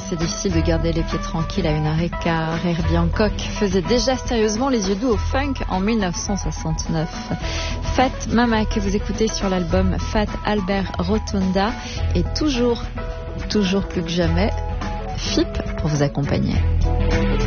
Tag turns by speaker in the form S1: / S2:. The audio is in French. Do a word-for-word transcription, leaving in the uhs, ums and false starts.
S1: c'est difficile de garder les pieds tranquilles à une arrêt car Herbie Hancock faisait déjà sérieusement les yeux doux au funk en mille neuf cent soixante-neuf. Fat Mama que vous écoutez sur l'album Fat Albert Rotunda et toujours, toujours plus que jamais, F I P pour vous accompagner.